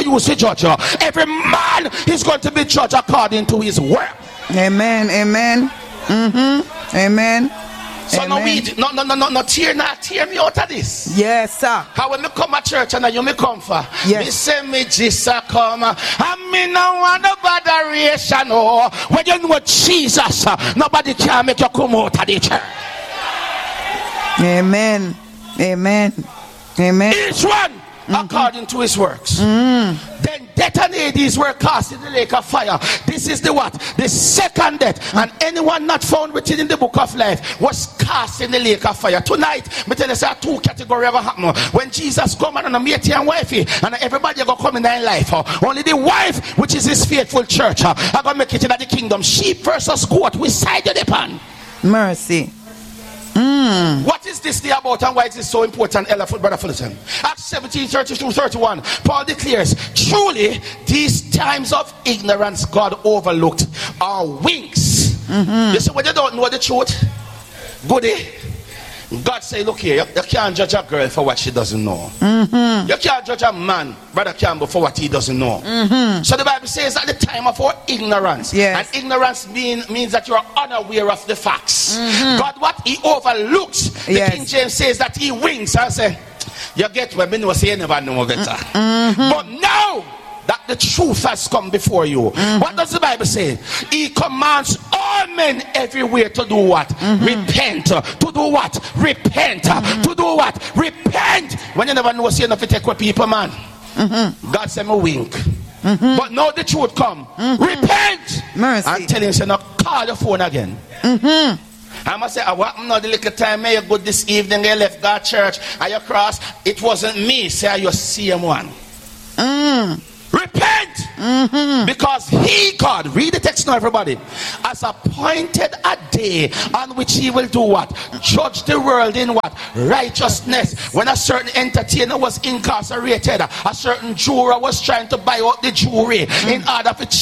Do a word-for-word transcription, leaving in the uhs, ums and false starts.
use to judge you. Every man is going to be judged according to his work. Amen. Amen. Mm-hmm. Amen. So no, we, no, no, no, no, no, tear, not tear me out of this. Yes, sir. How when me come to church and you me come for, yes. me say me Jesus come, and me no want no botheration. Oh, when you know Jesus, nobody can make you come out of the church. Amen. Amen. Amen. Each one mm-hmm. according to his works. Mm. Then detonate these were cast in the lake of fire. This is the what? The second death. And anyone not found written in the book of life was cast in the lake of fire. Tonight, me tell you, there are two categories ever happen. When Jesus come and a matey and wifey, and everybody go come in their life. Only the wife, which is his faithful church, are going to make it in the kingdom. Sheep versus goat. Which side you depend? Mercy. Mm. What is this day about and why is this so important, Ella, Brother Fullerton? Acts seventeen, thirty-two, thirty-one, Paul declares, truly these times of ignorance God overlooked are winks. Mm-hmm. You see, when you don't know the truth, goody, God say, look here, you, you can't judge a girl for what she doesn't know. Mm-hmm. You can't judge a man, Brother Campbell, for what he doesn't know. Mm-hmm. So the Bible says at the time of our ignorance, yes. and ignorance mean, means that you are unaware of the facts. Mm-hmm. God, what he overlooks, the yes. King James says that he winks and say, you get what me know, say you never know better. Mm-hmm. But now that the truth has come before you, mm-hmm. what does the Bible say? He commands all men everywhere to do what? Mm-hmm. Repent. To do what? Repent. Mm-hmm. To do what? Repent. When you never know, say enough to take with people, man. Mm-hmm. God said me wink. Mm-hmm. But now the truth come. Mm-hmm. Repent. Mercy. And tell him, say, now call your phone again. Mm-hmm. I must say, I want not the little time may you go this evening, you left God church, and you cross. It wasn't me, say you see him one. Mm. Repent, mm-hmm. because he, God, read the text now, everybody, has appointed a day on which he will do what? Judge the world in what? Righteousness. When a certain entertainer was incarcerated, a certain juror was trying to buy out the jury mm-hmm. in order to